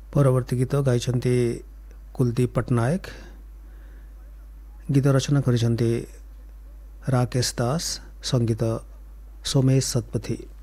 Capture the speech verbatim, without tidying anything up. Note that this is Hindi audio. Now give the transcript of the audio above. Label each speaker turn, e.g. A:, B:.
A: परवर्ती गीत गाइछन्ति कुलदीप पट्टनायक। गीत रचना गरिछन्ति राकेश दास, संगीत सोमेश सतपथी।